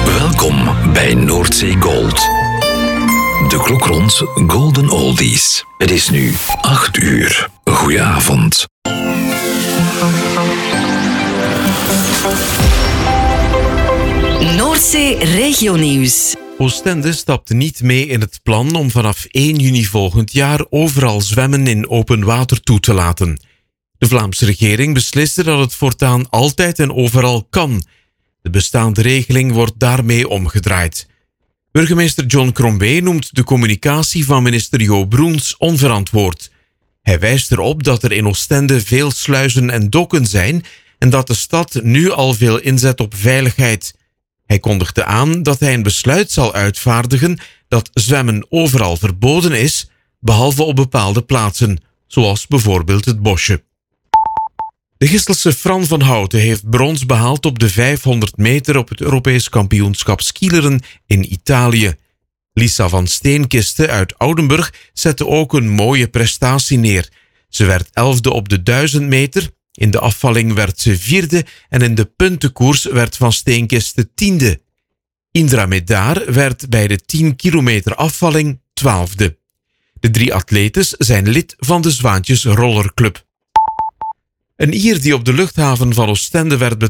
Welkom bij Noordzee Gold. De klok rond Golden Oldies. Het is nu 8 uur. Goedenavond. Noordzee Regionieuws. Oostende stapte niet mee in het plan om vanaf 1 juni volgend jaar overal zwemmen in open water toe te laten. De Vlaamse regering besliste dat het voortaan altijd en overal kan. De bestaande regeling wordt daarmee omgedraaid. Burgemeester John Crombie noemt de communicatie van minister Jo Broens onverantwoord. Hij wijst erop dat er in Oostende veel sluizen en dokken zijn en dat de stad nu al veel inzet op veiligheid. Hij kondigde aan dat hij een besluit zal uitvaardigen dat zwemmen overal verboden is, behalve op bepaalde plaatsen, zoals bijvoorbeeld het bosje. De Gistelse Fran van Houten heeft brons behaald op de 500 meter op het Europees kampioenschap skileren in Italië. Lisa van Steenkiste uit Oudenburg zette ook een mooie prestatie neer. Ze werd 11e op de 1000 meter, in de afvalling werd ze 4e en in de puntenkoers werd Van Steenkiste 10e. Indra Medar werd bij de 10 kilometer afvalling 12e. De 3 atletes zijn lid van de Zwaantjes Rollerclub. Een Ier die op de luchthaven van Oostende werd